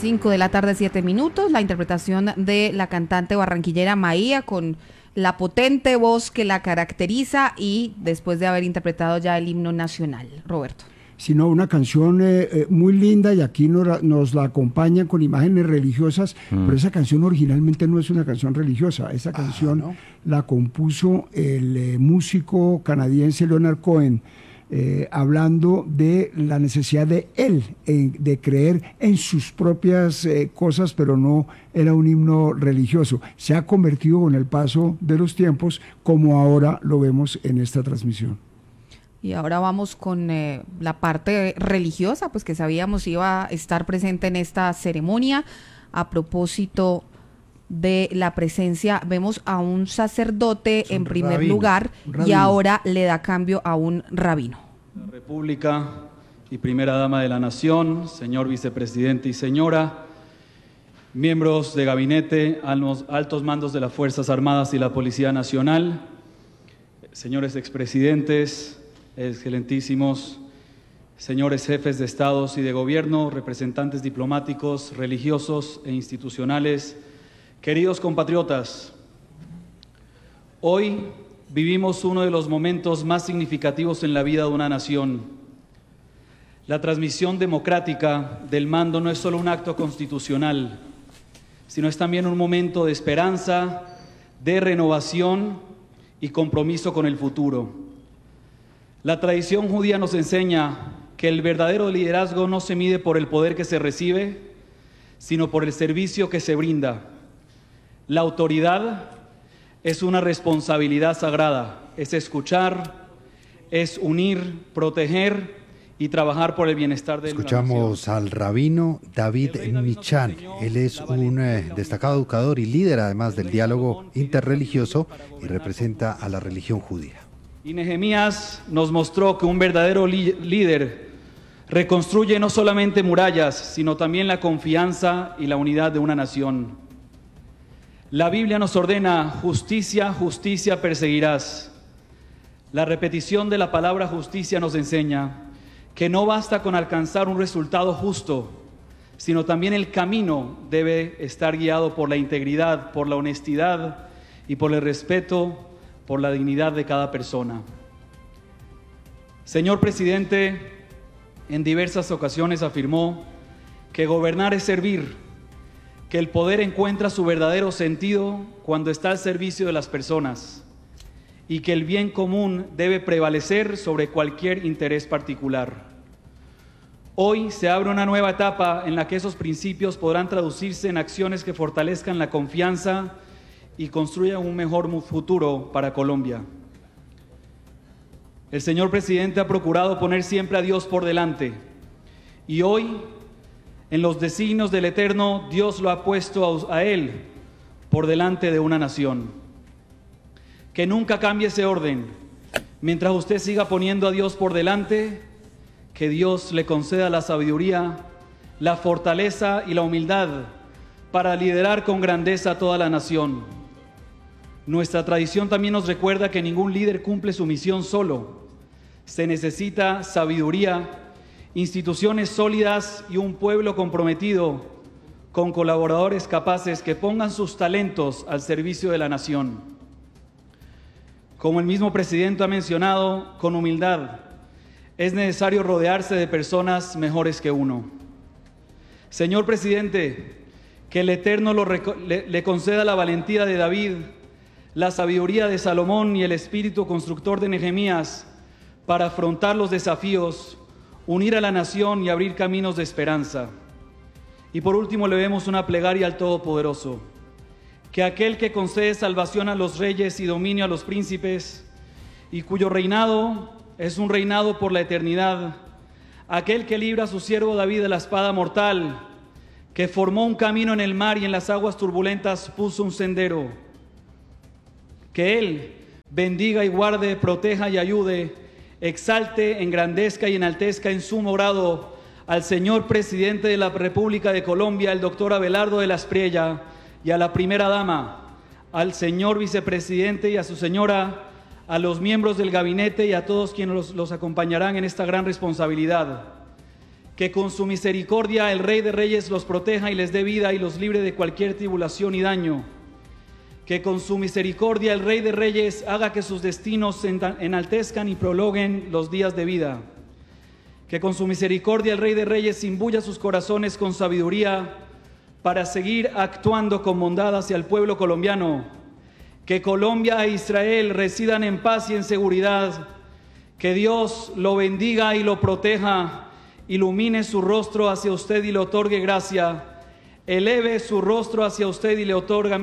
5 de la tarde, 7 minutos, la interpretación de la cantante barranquillera Maía con la potente voz que la caracteriza y después de haber interpretado ya el himno nacional. Roberto. Sino una canción muy linda, y aquí nos la acompañan con imágenes religiosas, pero esa canción originalmente no es una canción religiosa. Esa canción ¿no? La compuso el músico canadiense Leonard Cohen, hablando de la necesidad de él de creer en sus propias cosas, pero no era un himno religioso. Se ha convertido con el paso de los tiempos, como ahora lo vemos en esta transmisión. Y ahora vamos con la parte religiosa, pues que sabíamos iba a estar presente en esta ceremonia. A propósito de la presencia, vemos a un sacerdote en primer lugar y ahora le da cambio a un rabino. La República y primera dama de la Nación, señor vicepresidente y señora, miembros de gabinete, altos mandos de las Fuerzas Armadas y la Policía Nacional, señores expresidentes, excelentísimos señores jefes de estados y de gobierno, representantes diplomáticos, religiosos e institucionales, queridos compatriotas, hoy vivimos uno de los momentos más significativos en la vida de una nación. La transmisión democrática del mando no es solo un acto constitucional, sino es también un momento de esperanza, de renovación y compromiso con el futuro. La tradición judía nos enseña que el verdadero liderazgo no se mide por el poder que se recibe, sino por el servicio que se brinda. La autoridad es una responsabilidad sagrada, es escuchar, es unir, proteger y trabajar por el bienestar de la nación. Escuchamos al rabino David Michan. Él es un destacado educador y líder además del diálogo interreligioso y representa a la religión judía. Y Nehemías nos mostró que un verdadero líder reconstruye no solamente murallas, sino también la confianza y la unidad de una nación. La Biblia nos ordena: justicia, justicia perseguirás. La repetición de la palabra justicia nos enseña que no basta con alcanzar un resultado justo, sino también el camino debe estar guiado por la integridad, por la honestidad y por el respeto por la dignidad de cada persona. Señor presidente, en diversas ocasiones afirmó que gobernar es servir, que el poder encuentra su verdadero sentido cuando está al servicio de las personas y que el bien común debe prevalecer sobre cualquier interés particular. Hoy se abre una nueva etapa en la que esos principios podrán traducirse en acciones que fortalezcan la confianza y construyan un mejor futuro para Colombia. El señor presidente ha procurado poner siempre a Dios por delante y hoy, en los designios del Eterno, Dios lo ha puesto a él por delante de una nación. Que nunca cambie ese orden. Mientras usted siga poniendo a Dios por delante, que Dios le conceda la sabiduría, la fortaleza y la humildad para liderar con grandeza a toda la nación. Nuestra tradición también nos recuerda que ningún líder cumple su misión solo. Se necesita sabiduría, instituciones sólidas y un pueblo comprometido con colaboradores capaces que pongan sus talentos al servicio de la nación. Como el mismo presidente ha mencionado, con humildad, es necesario rodearse de personas mejores que uno. Señor presidente, que el Eterno le conceda la valentía de David, la sabiduría de Salomón y el espíritu constructor de Nehemías para afrontar los desafíos, unir a la nación y abrir caminos de esperanza. Y por último le debemos una plegaria al Todopoderoso, que aquel que concede salvación a los reyes y dominio a los príncipes, y cuyo reinado es un reinado por la eternidad, aquel que libra a su siervo David de la espada mortal, que formó un camino en el mar y en las aguas turbulentas puso un sendero, que Él bendiga y guarde, proteja y ayude, exalte, engrandezca y enaltezca en su morado al señor presidente de la República de Colombia, el doctor Abelardo de la Espriella, y a la primera dama, al señor vicepresidente y a su señora, a los miembros del gabinete y a todos quienes los acompañarán en esta gran responsabilidad. Que con su misericordia el Rey de Reyes los proteja y les dé vida y los libre de cualquier tribulación y daño. Que con su misericordia el Rey de Reyes haga que sus destinos enaltezcan y prolonguen los días de vida. Que con su misericordia el Rey de Reyes imbuya sus corazones con sabiduría para seguir actuando con bondad hacia el pueblo colombiano. Que Colombia e Israel residan en paz y en seguridad. Que Dios lo bendiga y lo proteja, ilumine su rostro hacia usted y le otorgue gracia, eleve su rostro hacia usted y le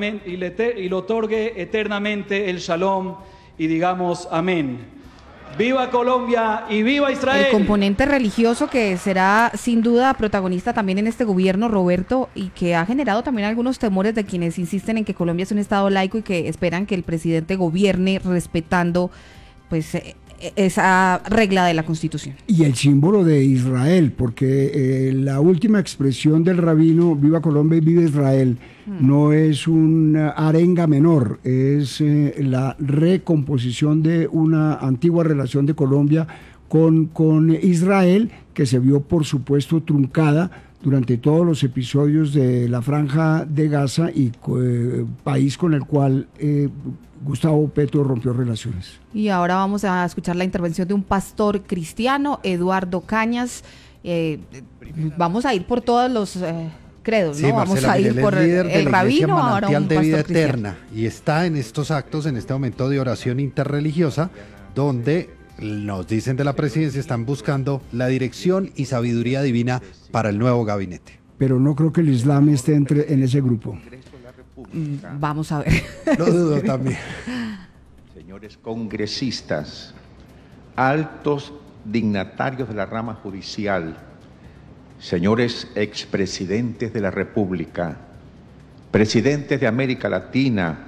otorgue eternamente el shalom, y digamos amén. ¡Viva Colombia y viva Israel! El componente religioso que será sin duda protagonista también en este gobierno, Roberto, y que ha generado también algunos temores de quienes insisten en que Colombia es un estado laico y que esperan que el presidente gobierne respetando pues esa regla de la Constitución. Y el símbolo de Israel, porque la última expresión del rabino, viva Colombia y viva Israel, no es una arenga menor, es la recomposición de una antigua relación de Colombia con Israel, que se vio por supuesto truncada durante todos los episodios de la Franja de Gaza y país con el cual Gustavo Petro rompió relaciones. Y ahora vamos a escuchar la intervención de un pastor cristiano, Eduardo Cañas. Vamos a ir por todos los credos, sí, ¿no? Marcela, Vamos a ir por el rabino, ahora un de vida pastor eterna. cristiano. Y está en estos actos, en este momento de oración interreligiosa, donde nos dicen de la presidencia, están buscando la dirección y sabiduría divina para el nuevo gabinete. Pero no creo que el Islam esté en ese grupo. Vamos a ver. Lo dudo también. Señores congresistas, altos dignatarios de la rama judicial, señores expresidentes de la República, presidentes de América Latina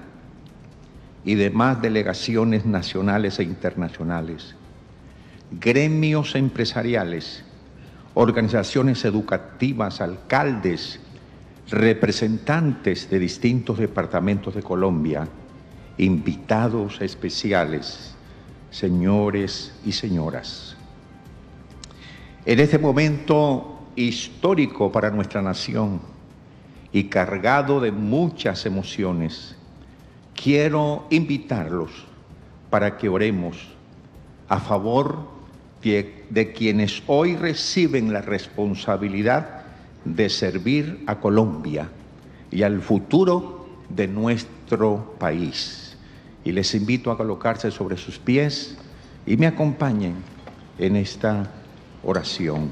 y demás delegaciones nacionales e internacionales, gremios empresariales, organizaciones educativas, alcaldes, representantes de distintos departamentos de Colombia, invitados especiales, señores y señoras. En este momento histórico para nuestra nación y cargado de muchas emociones, quiero invitarlos para que oremos a favor de quienes hoy reciben la responsabilidad de servir a Colombia y al futuro de nuestro país. Y les invito a colocarse sobre sus pies y me acompañen en esta oración.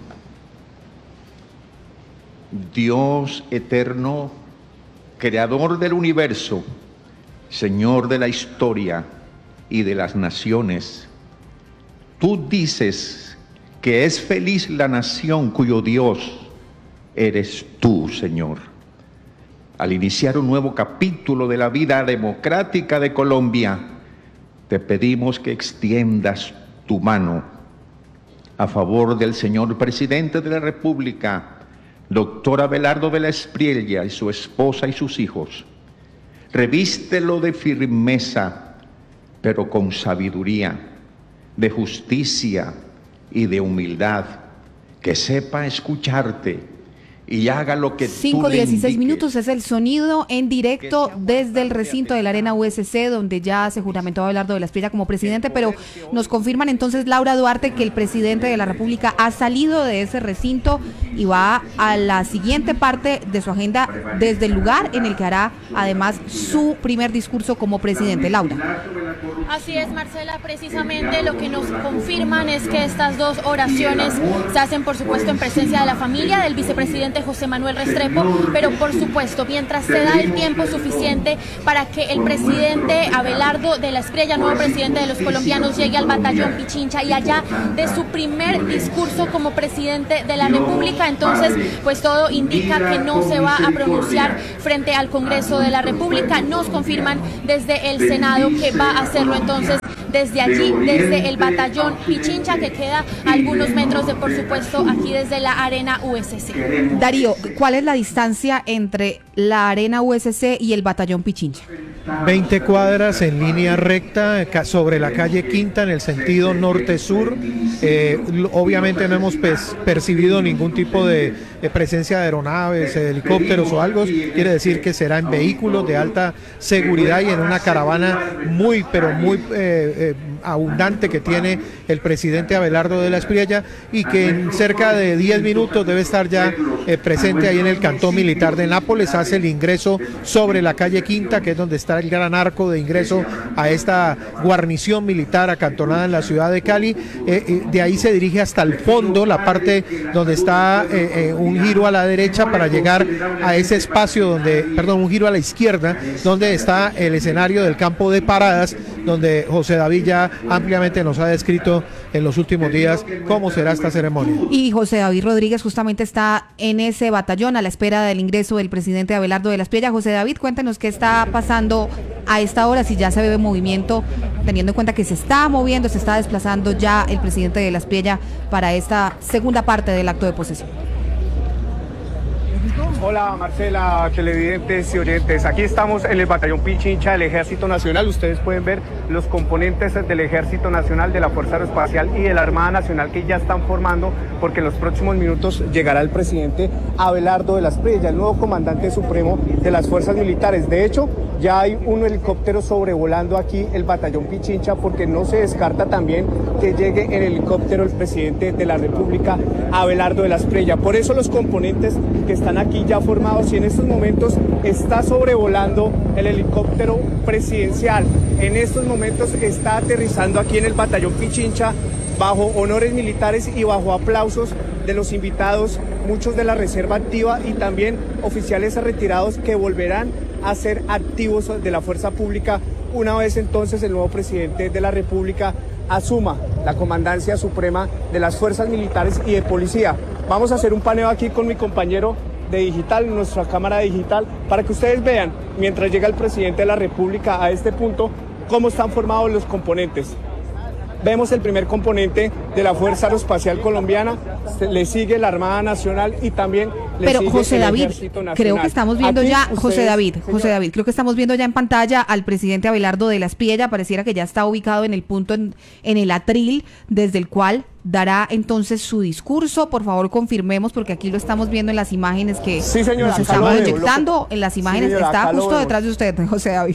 Dios eterno, creador del universo, Señor de la historia y de las naciones, tú dices que es feliz la nación cuyo Dios eres tú, Señor. Al iniciar un nuevo capítulo de la vida democrática de Colombia, te pedimos que extiendas tu mano a favor del señor presidente de la República, doctor Abelardo de la Espriella, y su esposa y sus hijos. Revístelo de firmeza, pero con sabiduría, de justicia y de humildad, que sepa escucharte y haga lo que tú le 5:16 minutos indiques. es el sonido en directo desde el recinto de la Arena USC, donde ya se juramentó Abelardo de la Espriella como presidente, pero nos confirman entonces, Laura Duarte, que el presidente de la República ha salido de ese recinto y va a la siguiente parte de su agenda desde el lugar en el que hará además su primer discurso como presidente. Laura. Así es, Marcela, precisamente lo que nos confirman es que estas dos oraciones se hacen, por supuesto, en presencia de la familia del vicepresidente José Manuel Restrepo, pero por supuesto, mientras se da el tiempo suficiente para que el presidente Abelardo de la Espriella, nuevo presidente de los colombianos, llegue al batallón Pichincha y allá de su primer discurso como presidente de la República, entonces pues todo indica que no se va a pronunciar frente al Congreso de la República. Nos confirman desde el Senado que va a hacerlo entonces desde allí, desde el batallón Pichincha, que queda a algunos metros de, por supuesto, aquí desde la Arena USC. Darío, ¿cuál es la distancia entre la Arena USC y el batallón Pichincha? 20 cuadras en línea recta sobre la calle Quinta en el sentido norte-sur. Obviamente no hemos percibido ningún tipo de presencia de aeronaves, helicópteros o algo. Quiere decir que será en vehículos de alta seguridad y en una caravana muy abundante que tiene el presidente Abelardo de la Espriella, y que en cerca de 10 minutos debe estar ya presente ahí en el cantón militar de Nápoles. Hace el ingreso sobre la calle Quinta, que es donde está el gran arco de ingreso a esta guarnición militar acantonada en la ciudad de Cali. De ahí se dirige hasta el fondo, la parte donde está un giro a la derecha para llegar a ese espacio un giro a la izquierda, donde está el escenario del campo de paradas, donde José David ya ampliamente nos ha descrito en los últimos días cómo será esta ceremonia. Y José David Rodríguez justamente está en ese batallón a la espera del ingreso del presidente Abelardo de la Espriella. José David, cuéntanos qué está pasando a esta hora, si ya se ve movimiento, teniendo en cuenta que se está desplazando ya el presidente de la Espriella para esta segunda parte del acto de posesión. Hola Marcela, televidentes y oyentes. Aquí estamos en el batallón Pichincha del Ejército Nacional. Ustedes pueden ver los componentes del Ejército Nacional, de la Fuerza Aeroespacial y de la Armada Nacional que ya están formando, porque en los próximos minutos llegará el presidente Abelardo de la Espriella, el nuevo comandante supremo de las fuerzas militares. De hecho, ya hay un helicóptero sobrevolando aquí el batallón Pichincha, porque no se descarta también que llegue en helicóptero el presidente de la República, Abelardo de la Espriella. Por eso los componentes que están aquí ya formados, y en estos momentos está sobrevolando el helicóptero presidencial. En estos momentos está aterrizando aquí en el batallón Pichincha bajo honores militares y bajo aplausos de los invitados, muchos de la reserva activa y también oficiales retirados que volverán a ser activos de la fuerza pública una vez entonces el nuevo presidente de la República asuma la comandancia suprema de las fuerzas militares y de policía. Vamos a hacer un paneo aquí con mi compañero de digital, nuestra cámara digital, para que ustedes vean, mientras llega el presidente de la República a este punto, cómo están formados los componentes. Vemos el primer componente de la Fuerza Aeroespacial Colombiana, le sigue la Armada Nacional y también le sigue José el David, Ejército Nacional. creo que estamos viendo Aquí ya, ustedes, José David, creo que estamos viendo ya en pantalla al presidente Abelardo de la Espriella. Pareciera que ya está ubicado en el punto, en el atril, desde el cual dará entonces su discurso. Por favor, confirmemos, porque aquí lo estamos viendo en las imágenes que sí, señora, nos estamos proyectando. En las imágenes, sí, señora, está justo detrás de usted, José David.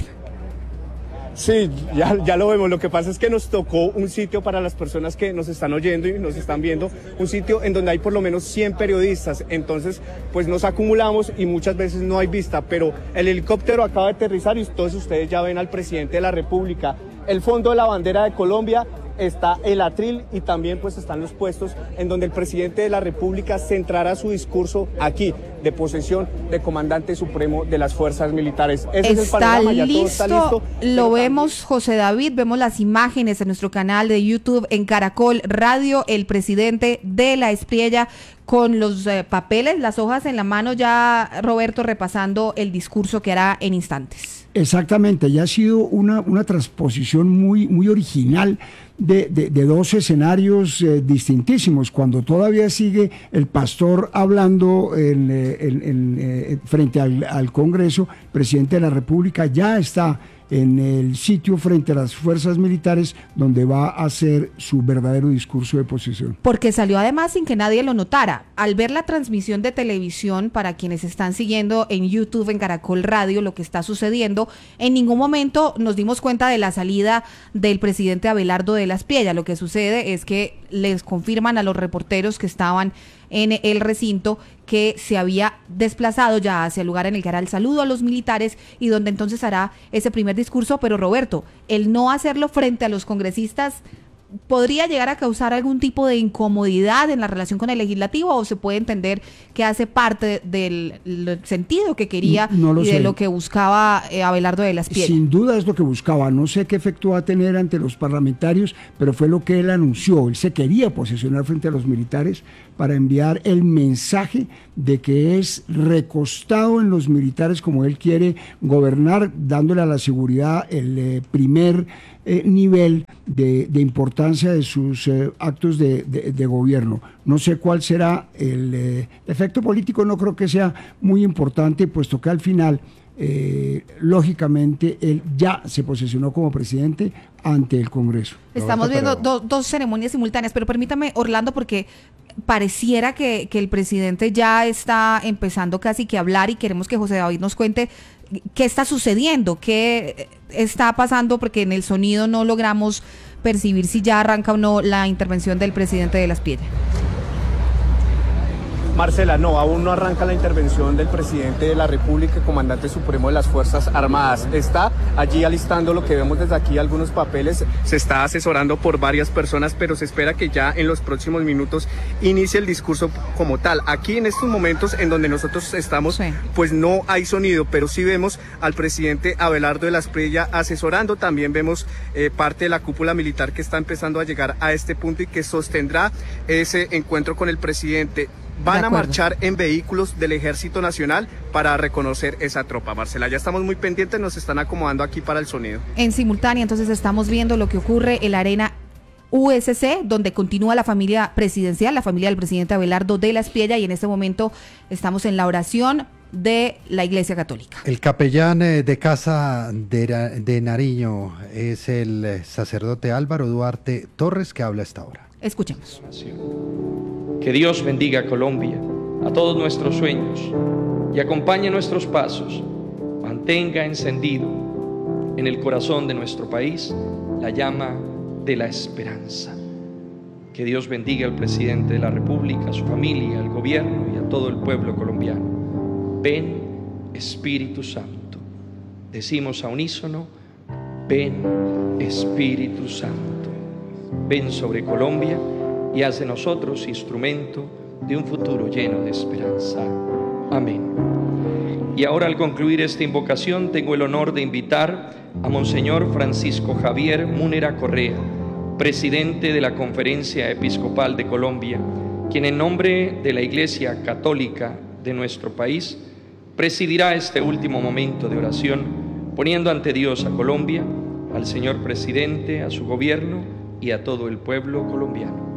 Sí, ya lo vemos. Lo que pasa es que nos tocó un sitio para las personas que nos están oyendo y nos están viendo, un sitio en donde hay por lo menos 100 periodistas. Entonces, pues nos acumulamos y muchas veces no hay vista, pero el helicóptero acaba de aterrizar y todos ustedes ya ven al presidente de la República. El fondo de la bandera de Colombia, está el atril y también pues están los puestos en donde el presidente de la República centrará su discurso aquí de posesión de comandante supremo de las fuerzas militares. Ese es el panorama, ya todo está listo. Lo vemos, José David, vemos las imágenes en nuestro canal de YouTube en Caracol Radio, el presidente de la Espriella con los papeles, las hojas en la mano, ya Roberto repasando el discurso que hará en instantes. Exactamente, ya ha sido una transposición muy original de dos escenarios distintísimos. Cuando todavía sigue el pastor hablando frente al Congreso, el presidente de la República ya está en el sitio frente a las fuerzas militares donde va a hacer su verdadero discurso de posesión. Porque salió además sin que nadie lo notara. Al ver la transmisión de televisión, para quienes están siguiendo en YouTube, en Caracol Radio, lo que está sucediendo, en ningún momento nos dimos cuenta de la salida del presidente Abelardo de la Espriella. Lo que sucede es que les confirman a los reporteros que estaban en el recinto que se había desplazado ya hacia el lugar en el que hará el saludo a los militares y donde entonces hará ese primer discurso. Pero Roberto, el no hacerlo frente a los congresistas ¿podría llegar a causar algún tipo de incomodidad en la relación con el legislativo, o se puede entender que hace parte del sentido que quería y de lo que buscaba Abelardo de la Espriella? Sin duda es lo que buscaba. No sé qué efecto va a tener ante los parlamentarios, pero fue lo que él anunció. Él se quería posicionar frente a los militares para enviar el mensaje de que es recostado en los militares como él quiere gobernar, dándole a la seguridad el primer nivel de importancia de sus actos de gobierno. No sé cuál será el efecto político, no creo que sea muy importante, puesto que al final, lógicamente, él ya se posesionó como presidente ante el Congreso. Estamos viendo dos ceremonias simultáneas, pero permítame, Orlando, porque pareciera que el presidente ya está empezando casi que a hablar y queremos que José David nos cuente qué está sucediendo, qué está pasando, porque en el sonido no logramos percibir si ya arranca o no la intervención del presidente de Las Piedras. Marcela, no, aún no arranca la intervención del presidente de la República, comandante supremo de las Fuerzas Armadas. Está allí alistando lo que vemos desde aquí, algunos papeles, se está asesorando por varias personas, pero se espera que ya en los próximos minutos inicie el discurso como tal. Aquí en estos momentos en donde nosotros estamos, pues no hay sonido, pero sí vemos al presidente Abelardo de la Espriella asesorando. También vemos parte de la cúpula militar que está empezando a llegar a este punto y que sostendrá ese encuentro con el presidente. Van a marchar en vehículos del Ejército Nacional para reconocer esa tropa. Marcela, ya estamos muy pendientes, nos están acomodando aquí para el sonido. En simultánea, entonces estamos viendo lo que ocurre en la arena USC, donde continúa la familia presidencial, la familia del presidente Abelardo de la Espriella, y en este momento estamos en la oración de la Iglesia Católica. El capellán de Casa de Nariño es el sacerdote Álvaro Duarte Torres, que habla a esta hora. Escuchemos. Que Dios bendiga a Colombia, a todos nuestros sueños, y acompañe nuestros pasos. Mantenga encendido en el corazón de nuestro país la llama de la esperanza. Que Dios bendiga al presidente de la República, a su familia, al gobierno y a todo el pueblo colombiano. Ven, Espíritu Santo. Decimos a unísono: ven, Espíritu Santo. Ven sobre Colombia y haz de nosotros instrumento de un futuro lleno de esperanza. Amén. Y ahora, al concluir esta invocación, tengo el honor de invitar a Monseñor Francisco Javier Múnera Correa, presidente de la Conferencia Episcopal de Colombia, quien en nombre de la Iglesia Católica de nuestro país presidirá este último momento de oración, poniendo ante Dios a Colombia, al señor presidente, a su gobierno y a todo el pueblo colombiano.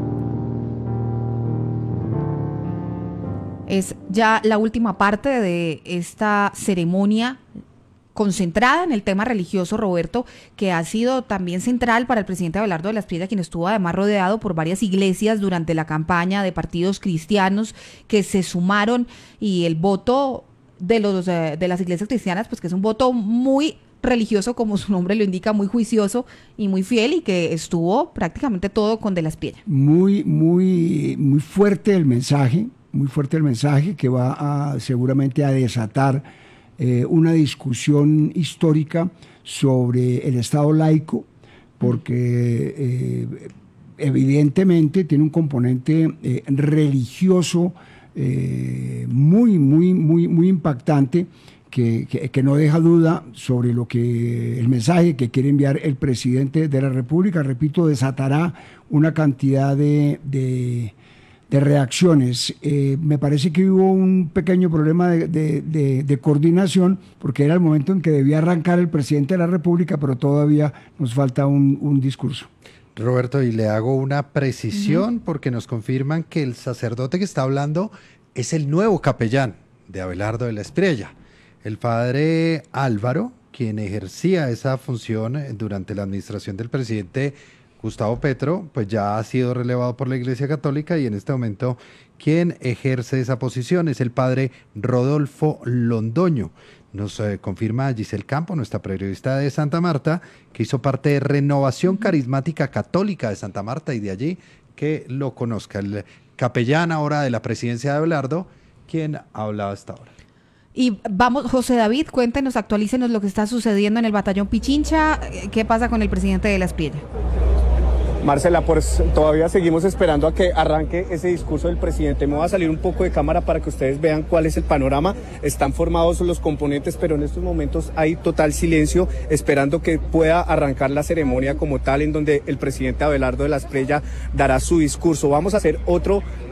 Es ya la última parte de esta ceremonia concentrada en el tema religioso, Roberto, que ha sido también central para el presidente Abelardo de la Espriella, quien estuvo además rodeado por varias iglesias durante la campaña, de partidos cristianos que se sumaron, y el voto de las iglesias cristianas, pues que es un voto muy religioso, como su nombre lo indica, muy juicioso y muy fiel, y que estuvo prácticamente todo con de la Espriella. Muy fuerte el mensaje. Muy fuerte el mensaje, que va seguramente a desatar una discusión histórica sobre el Estado laico, porque evidentemente tiene un componente religioso muy impactante, que no deja duda sobre el mensaje que quiere enviar el presidente de la República. Repito, desatará una cantidad de reacciones. Me parece que hubo un pequeño problema de coordinación, porque era el momento en que debía arrancar el presidente de la República, pero todavía nos falta un discurso. Roberto, y le hago una precisión, porque nos confirman que el sacerdote que está hablando es el nuevo capellán de Abelardo de la Espriella, el padre Álvaro, quien ejercía esa función durante la administración del presidente Gustavo Petro, pues ya ha sido relevado por la Iglesia Católica, y en este momento quien ejerce esa posición es el padre Rodolfo Londoño. Nos confirma Giselle Campo, nuestra periodista de Santa Marta, que hizo parte de Renovación Carismática Católica de Santa Marta, y de allí que lo conozca. El capellán ahora de la presidencia de Abelardo, quien hablaba hasta ahora. Y vamos, José David, cuéntenos, actualícenos lo que está sucediendo en el batallón Pichincha. ¿Qué pasa con el presidente de la Espriella? Marcela, pues todavía seguimos esperando a que arranque ese discurso del presidente. Me voy a salir un poco de cámara para que ustedes vean cuál es el panorama. Están formados los componentes, pero en estos momentos hay total silencio, esperando que pueda arrancar la ceremonia como tal, en donde el presidente Abelardo de la Espriella dará su discurso. Vamos a hacer otro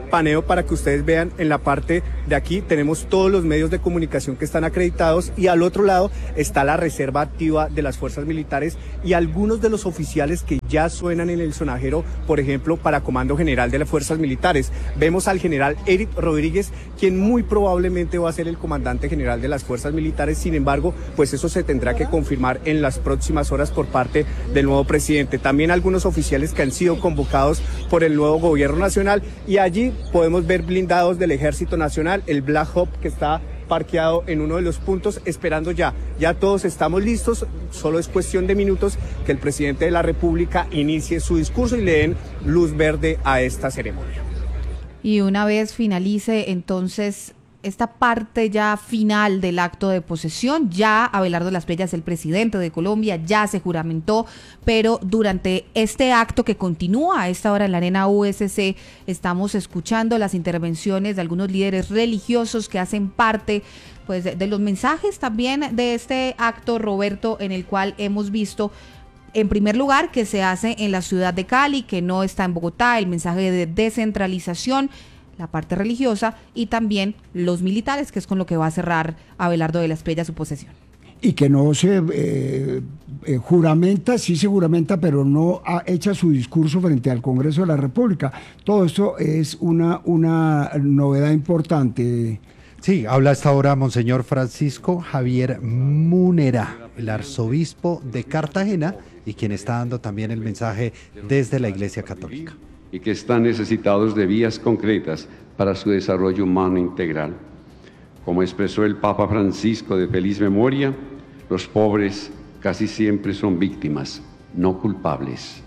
paneo para que ustedes vean en la parte de aquí, tenemos todos los medios de comunicación que están acreditados y al otro lado está la reserva activa de las fuerzas militares y algunos de los oficiales que ya suenan en el sonajero, por ejemplo, para Comando General de las Fuerzas Militares. Vemos al general Eric Rodríguez, quien muy probablemente va a ser el comandante general de las Fuerzas Militares, sin embargo, pues eso se tendrá que confirmar en las próximas horas por parte del nuevo presidente. También algunos oficiales que han sido convocados por el nuevo gobierno nacional y allí podemos ver blindados del Ejército Nacional, el Black Hawk que está parqueado en uno de los puntos esperando ya todos estamos listos, solo es cuestión de minutos que el presidente de la República inicie su discurso y le den luz verde a esta ceremonia. Y una vez finalice entonces esta parte ya final del acto de posesión, ya Abelardo Las Priella es el presidente de Colombia, ya se juramentó, pero durante este acto que continúa a esta hora en la Arena USC, estamos escuchando las intervenciones de algunos líderes religiosos que hacen parte pues de los mensajes también de este acto, Roberto, en el cual hemos visto en primer lugar que se hace en la ciudad de Cali, que no está en Bogotá, el mensaje de descentralización, la parte religiosa y también los militares, que es con lo que va a cerrar Abelardo de Las Priella su posesión. Y que no se juramenta, sí se juramenta, pero no echa su discurso frente al Congreso de la República. Todo esto es una novedad importante. Sí, habla hasta ahora Monseñor Francisco Javier Múnera, el arzobispo de Cartagena y quien está dando también el mensaje desde la Iglesia Católica. Y que están necesitados de vías concretas para su desarrollo humano integral. Como expresó el Papa Francisco de feliz memoria, los pobres casi siempre son víctimas, no culpables.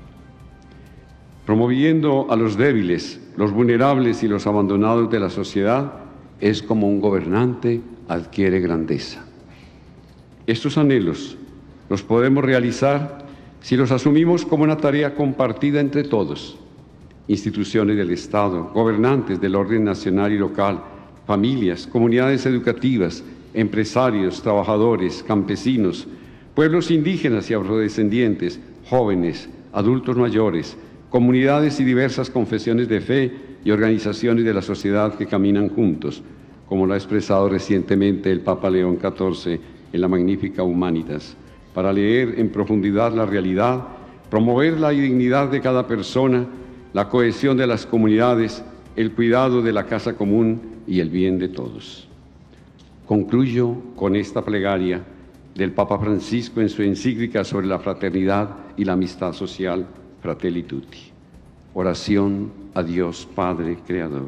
Promoviendo a los débiles, los vulnerables y los abandonados de la sociedad, es como un gobernante adquiere grandeza. Estos anhelos los podemos realizar si los asumimos como una tarea compartida entre todos, instituciones del Estado, gobernantes del orden nacional y local, familias, comunidades educativas, empresarios, trabajadores, campesinos, pueblos indígenas y afrodescendientes, jóvenes, adultos mayores, comunidades y diversas confesiones de fe y organizaciones de la sociedad que caminan juntos, como lo ha expresado recientemente el Papa León XIV en la Magnificat Humanitas, para leer en profundidad la realidad, promover la dignidad de cada persona, la cohesión de las comunidades, el cuidado de la casa común y el bien de todos. Concluyo con esta plegaria del Papa Francisco en su encíclica sobre la fraternidad y la amistad social, Fratelli Tutti. Oración a Dios Padre Creador.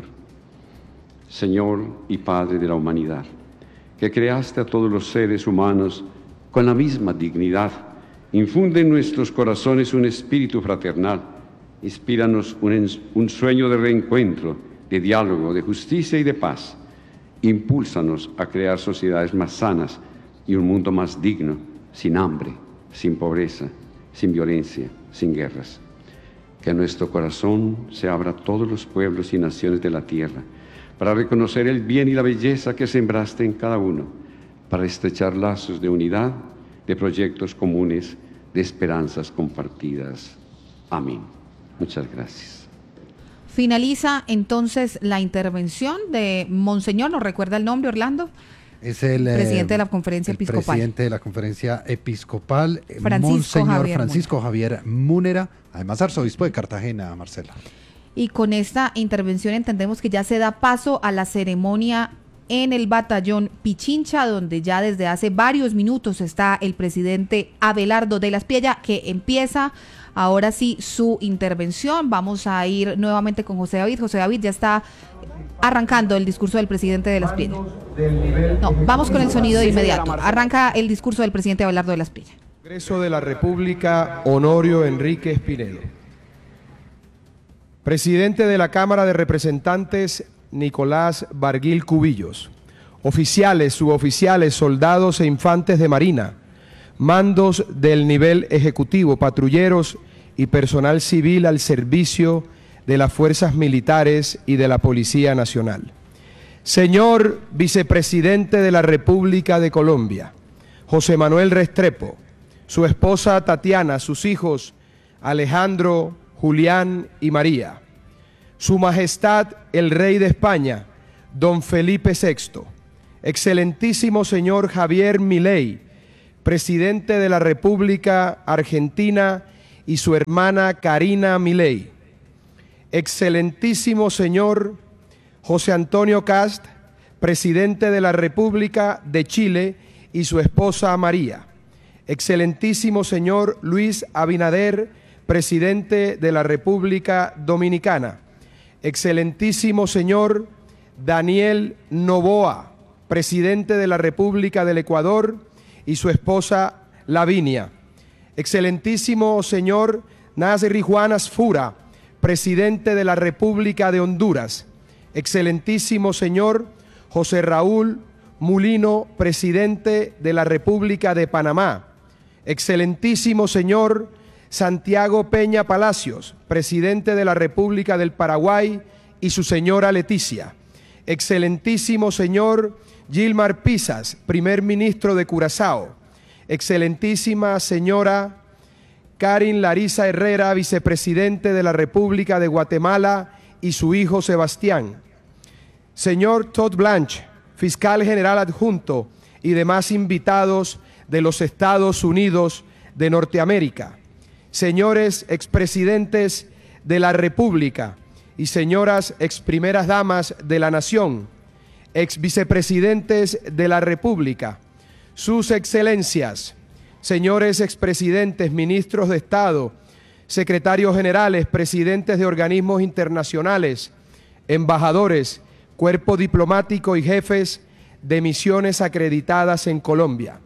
Señor y Padre de la humanidad, que creaste a todos los seres humanos con la misma dignidad, infunde en nuestros corazones un espíritu fraternal. Inspíranos un sueño de reencuentro, de diálogo, de justicia y de paz. Impúlsanos a crear sociedades más sanas y un mundo más digno, sin hambre, sin pobreza, sin violencia, sin guerras. Que nuestro corazón se abra a todos los pueblos y naciones de la tierra, para reconocer el bien y la belleza que sembraste en cada uno, para estrechar lazos de unidad, de proyectos comunes, de esperanzas compartidas. Amén. Muchas gracias. Finaliza entonces la intervención de Monseñor, ¿nos recuerda el nombre, Orlando? Es el presidente de la Conferencia Episcopal. Presidente de la Conferencia Episcopal, Monseñor Francisco Javier Múnera, además arzobispo de Cartagena, Marcela. Y con esta intervención entendemos que ya se da paso a la ceremonia en el batallón Pichincha, donde ya desde hace varios minutos está el presidente Abelardo de Las Priella, que empieza ahora sí su intervención. Vamos a ir nuevamente con José David. José David, ya está arrancando el discurso del presidente de Las Priella. No, vamos con el sonido de inmediato. Arranca el discurso del presidente Abelardo de Las Priella. Congreso de la República, Honorio Enrique Pinedo. Presidente de la Cámara de Representantes, Nicolás Barguil Cubillos. Oficiales, suboficiales, soldados e infantes de Marina, mandos del nivel ejecutivo, patrulleros y personal civil al servicio de las fuerzas militares y de la Policía Nacional. Señor Vicepresidente de la República de Colombia, José Manuel Restrepo, su esposa Tatiana, sus hijos Alejandro, Julián y María, Su Majestad el Rey de España, don Felipe VI, excelentísimo señor Javier Milei, presidente de la República Argentina, y su hermana Karina Milei, excelentísimo señor José Antonio Kast, presidente de la República de Chile, y su esposa María, excelentísimo señor Luis Abinader, presidente de la República Dominicana, excelentísimo señor Daniel Noboa, presidente de la República del Ecuador, y su esposa Lavinia, excelentísimo señor Nasri Juan Asfura, presidente de la República de Honduras, excelentísimo señor José Raúl Mulino, presidente de la República de Panamá, excelentísimo señor Santiago Peña Palacios, presidente de la República del Paraguay, y su señora Leticia, excelentísimo señor Gilmar Pisas, primer ministro de Curazao, excelentísima señora Karin Larisa Herrera, vicepresidente de la República de Guatemala, y su hijo Sebastián, señor Todd Blanche, fiscal general adjunto, y demás invitados de los Estados Unidos de Norteamérica, señores expresidentes de la República y señoras exprimeras damas de la Nación, ex vicepresidentes de la República, sus excelencias, señores expresidentes, ministros de Estado, secretarios generales, presidentes de organismos internacionales, embajadores, cuerpo diplomático y jefes de misiones acreditadas en Colombia,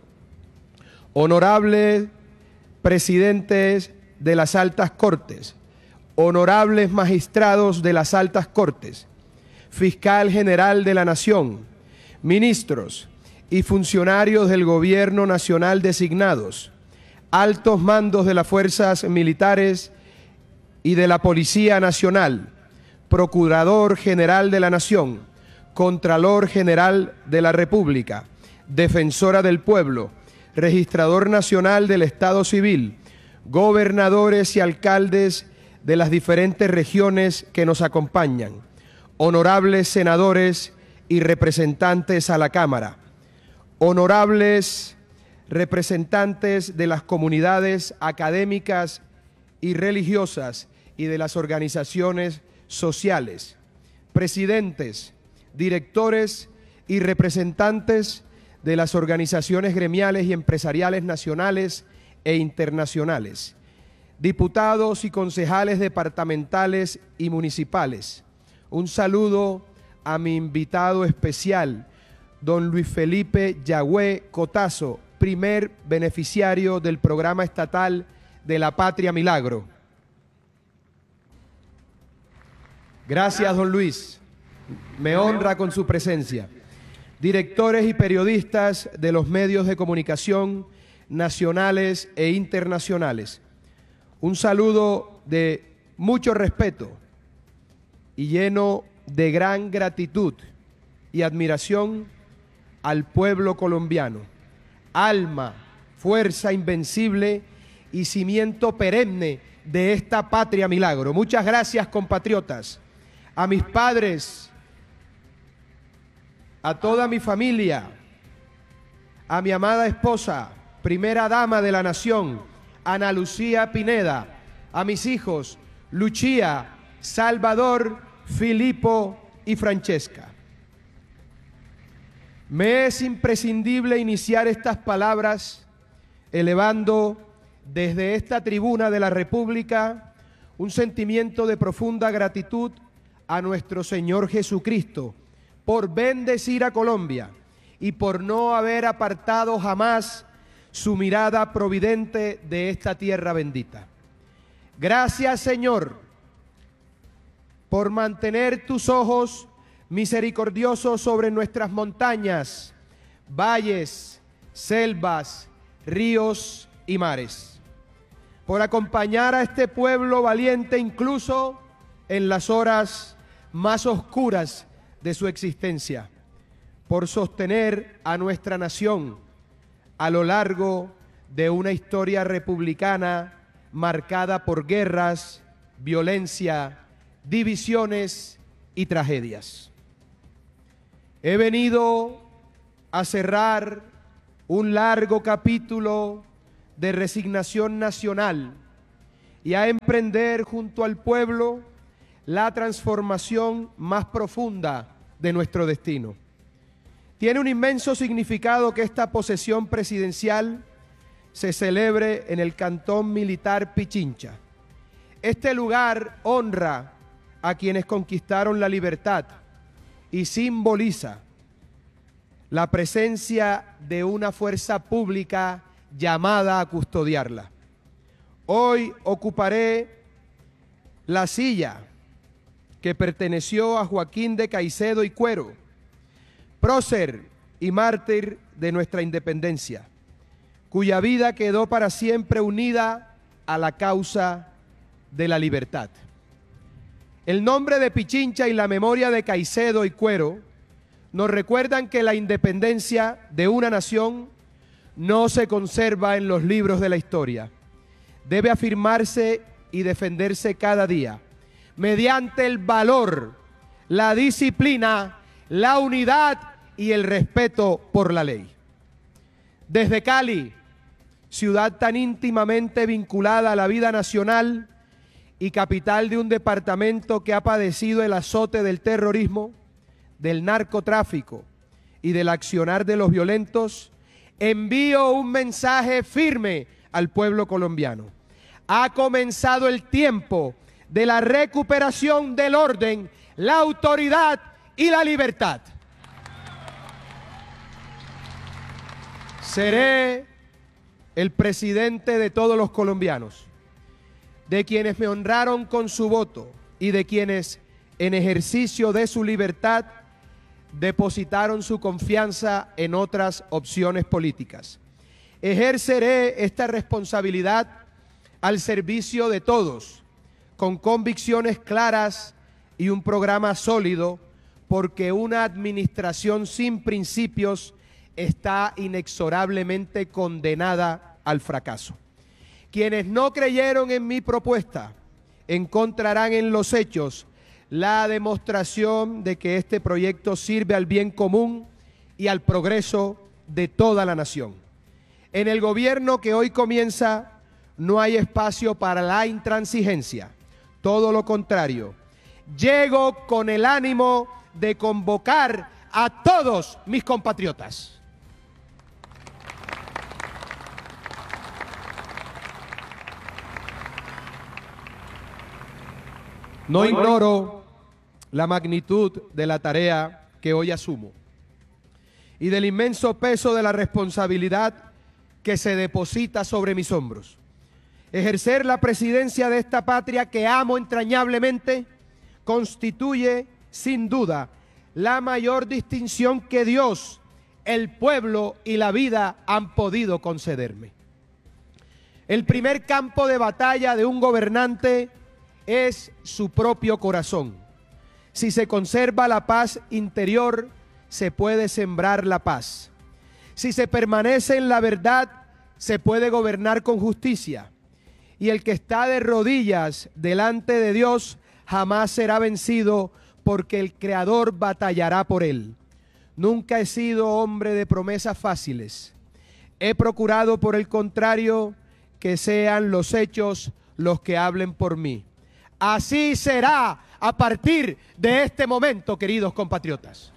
honorables presidentes de las altas cortes, honorables magistrados de las altas cortes, fiscal general de la Nación, ministros y funcionarios del Gobierno Nacional designados, altos mandos de las fuerzas militares y de la Policía Nacional, Procurador General de la Nación, Contralor General de la República, Defensora del Pueblo, Registrador Nacional del Estado Civil, gobernadores y alcaldes de las diferentes regiones que nos acompañan, honorables senadores y representantes a la Cámara, honorables representantes de las comunidades académicas y religiosas y de las organizaciones sociales, presidentes, directores y representantes de las organizaciones gremiales y empresariales nacionales e internacionales, diputados y concejales departamentales y municipales. Un saludo a mi invitado especial, don Luis Felipe Yagüe Cotazo, primer beneficiario del programa estatal de la Patria Milagro. Gracias, don Luis. Me honra con su presencia. Directores y periodistas de los medios de comunicación nacionales e internacionales. Un saludo de mucho respeto y lleno de gran gratitud y admiración al pueblo colombiano, alma, fuerza invencible y cimiento perenne de esta patria milagro. Muchas gracias, compatriotas. A mis padres, a toda mi familia, a mi amada esposa, primera dama de la nación, Ana Lucía Pineda, a mis hijos, Lucía, Salvador, Filipo y Francesca. Me es imprescindible iniciar estas palabras elevando desde esta tribuna de la República un sentimiento de profunda gratitud a nuestro Señor Jesucristo por bendecir a Colombia y por no haber apartado jamás su mirada providente de esta tierra bendita. Gracias, Señor, por mantener tus ojos misericordiosos sobre nuestras montañas, valles, selvas, ríos y mares, por acompañar a este pueblo valiente incluso en las horas más oscuras de su existencia, por sostener a nuestra nación a lo largo de una historia republicana marcada por guerras, violencia divisiones y tragedias. He venido a cerrar un largo capítulo de resignación nacional y a emprender junto al pueblo la transformación más profunda de nuestro destino. Tiene un inmenso significado que esta posesión presidencial se celebre en el Cantón Militar Pichincha. Este lugar honra a quienes conquistaron la libertad y simboliza la presencia de una fuerza pública llamada a custodiarla. Hoy ocuparé la silla que perteneció a Joaquín de Caicedo y Cuero, prócer y mártir de nuestra independencia, cuya vida quedó para siempre unida a la causa de la libertad. El nombre de Pichincha y la memoria de Caicedo y Cuero nos recuerdan que la independencia de una nación no se conserva en los libros de la historia. Debe afirmarse y defenderse cada día mediante el valor, la disciplina, la unidad y el respeto por la ley. Desde Cali, ciudad tan íntimamente vinculada a la vida nacional y capital de un departamento que ha padecido el azote del terrorismo, del narcotráfico y del accionar de los violentos, envío un mensaje firme al pueblo colombiano. Ha comenzado el tiempo de la recuperación del orden, la autoridad y la libertad. Seré el presidente de todos los colombianos, de quienes me honraron con su voto y de quienes, en ejercicio de su libertad, depositaron su confianza en otras opciones políticas. Ejerceré esta responsabilidad al servicio de todos, con convicciones claras y un programa sólido, porque una administración sin principios está inexorablemente condenada al fracaso. Quienes no creyeron en mi propuesta encontrarán en los hechos la demostración de que este proyecto sirve al bien común y al progreso de toda la nación. En el gobierno que hoy comienza no hay espacio para la intransigencia, todo lo contrario. Llego con el ánimo de convocar a todos mis compatriotas. No ignoro la magnitud de la tarea que hoy asumo y del inmenso peso de la responsabilidad que se deposita sobre mis hombros. Ejercer la presidencia de esta patria que amo entrañablemente constituye, sin duda, la mayor distinción que Dios, el pueblo y la vida han podido concederme. El primer campo de batalla de un gobernante es su propio corazón. Si se conserva la paz interior, se puede sembrar la paz. Si se permanece en la verdad, se puede gobernar con justicia. Y el que está de rodillas delante de Dios jamás será vencido, porque el Creador batallará por él. Nunca he sido hombre de promesas fáciles. He procurado, por el contrario, que sean los hechos los que hablen por mí. Así será a partir de este momento, queridos compatriotas.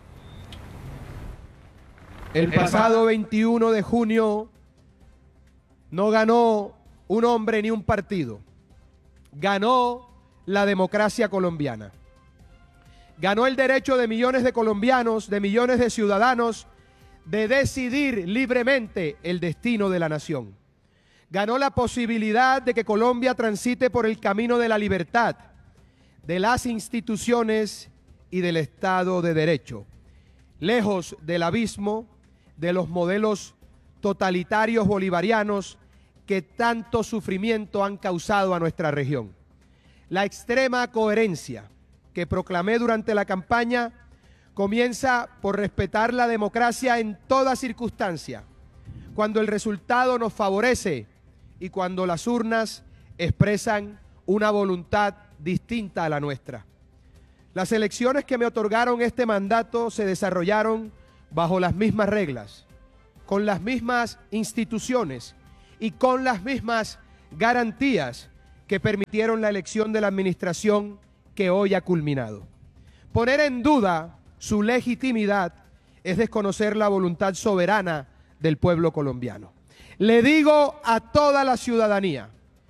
El pasado 21 de junio no ganó un hombre ni un partido. Ganó la democracia colombiana. Ganó el derecho de millones de colombianos, de millones de ciudadanos, de decidir libremente el destino de la nación. Ganó la posibilidad de que Colombia transite por el camino de la libertad, de las instituciones y del Estado de Derecho, lejos del abismo de los modelos totalitarios bolivarianos que tanto sufrimiento han causado a nuestra región. La extrema coherencia que proclamé durante la campaña comienza por respetar la democracia en toda circunstancia, cuando el resultado nos favorece y cuando las urnas expresan una voluntad distinta a la nuestra. Las elecciones que me otorgaron este mandato se desarrollaron bajo las mismas reglas, con las mismas instituciones y con las mismas garantías que permitieron la elección de la administración que hoy ha culminado. Poner en duda su legitimidad es desconocer la voluntad soberana del pueblo colombiano. Le digo a toda la ciudadanía,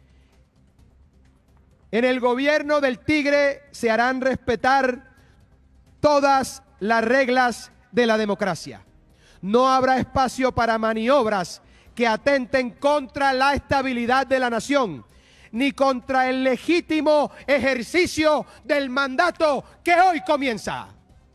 en el gobierno del Tigre se harán respetar todas las reglas de la democracia. No habrá espacio para maniobras que atenten contra la estabilidad de la nación, ni contra el legítimo ejercicio del mandato que hoy comienza.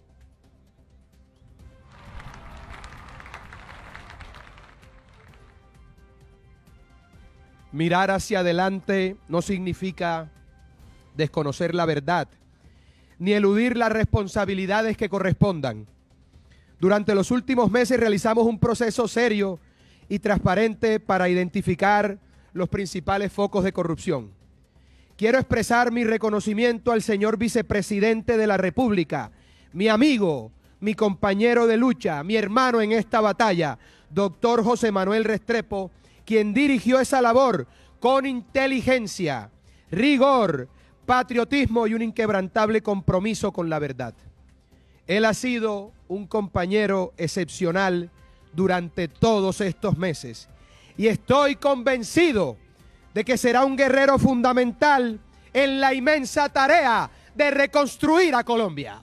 Mirar hacia adelante no significa desconocer la verdad, ni eludir las responsabilidades que correspondan. Durante los últimos meses realizamos un proceso serio y transparente para identificar los principales focos de corrupción. Quiero expresar mi reconocimiento al señor vicepresidente de la República, mi amigo, mi compañero de lucha, mi hermano en esta batalla, doctor José Manuel Restrepo, quien dirigió esa labor con inteligencia, rigor, patriotismo y un inquebrantable compromiso con la verdad. Él ha sido un compañero excepcional durante todos estos meses y estoy convencido de que será un guerrero fundamental en la inmensa tarea de reconstruir a Colombia.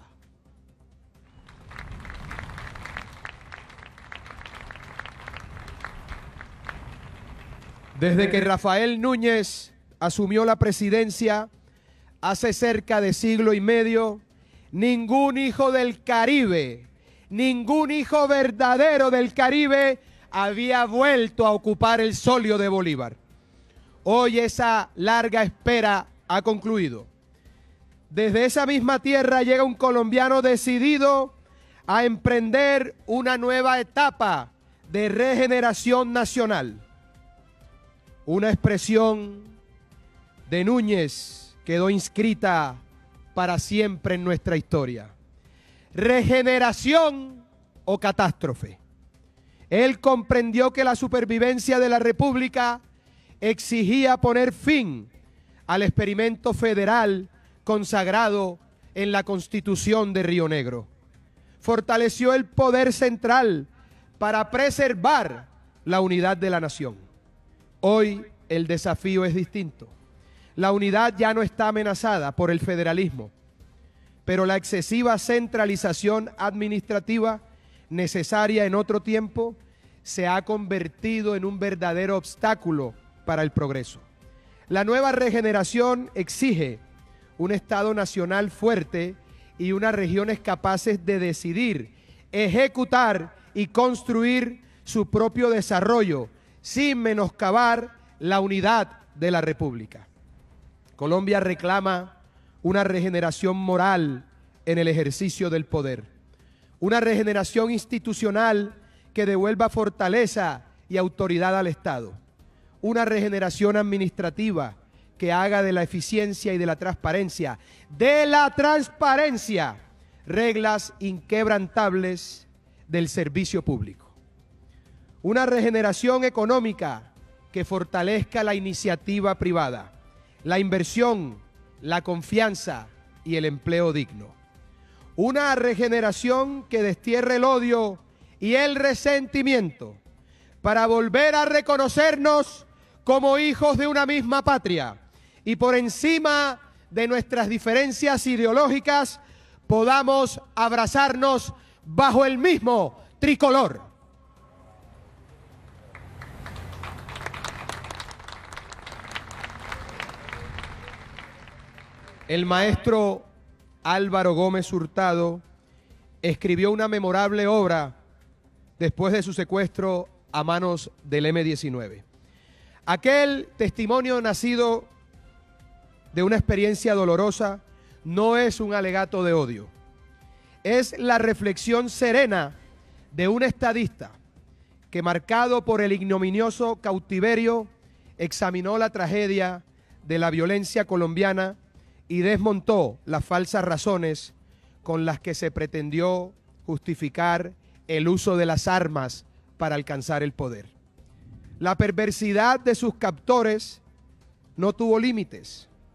Desde que Rafael Núñez asumió la presidencia hace cerca de siglo y medio, ningún hijo del Caribe, ningún hijo verdadero del Caribe había vuelto a ocupar el solio de Bolívar. Hoy esa larga espera ha concluido. Desde esa misma tierra llega un colombiano decidido a emprender una nueva etapa de regeneración nacional. Una expresión de Núñez quedó inscrita para siempre en nuestra historia. Regeneración o catástrofe. Él comprendió que la supervivencia de la República exigía poner fin al experimento federal consagrado en la Constitución de Río Negro. Fortaleció el poder central para preservar la unidad de la nación. Hoy el desafío es distinto. La unidad ya no está amenazada por el federalismo, pero la excesiva centralización administrativa necesaria en otro tiempo se ha convertido en un verdadero obstáculo para el progreso. La nueva regeneración exige un Estado nacional fuerte y unas regiones capaces de decidir, ejecutar y construir su propio desarrollo sin menoscabar la unidad de la República. Colombia reclama una regeneración moral en el ejercicio del poder, una regeneración institucional que devuelva fortaleza y autoridad al Estado, una regeneración administrativa que haga de la eficiencia y de la transparencia, reglas inquebrantables del servicio público. Una regeneración económica que fortalezca la iniciativa privada, la inversión, la confianza y el empleo digno. Una regeneración que destierre el odio y el resentimiento para volver a reconocernos como hijos de una misma patria y por encima de nuestras diferencias ideológicas podamos abrazarnos bajo el mismo tricolor. El maestro Álvaro Gómez Hurtado escribió una memorable obra después de su secuestro a manos del M-19. Aquel testimonio nacido de una experiencia dolorosa no es un alegato de odio, es la reflexión serena de un estadista que, marcado por el ignominioso cautiverio, examinó la tragedia de la violencia colombiana y desmontó las falsas razones con las que se pretendió justificar el uso de las armas para alcanzar el poder. La perversidad de sus captores no tuvo límites.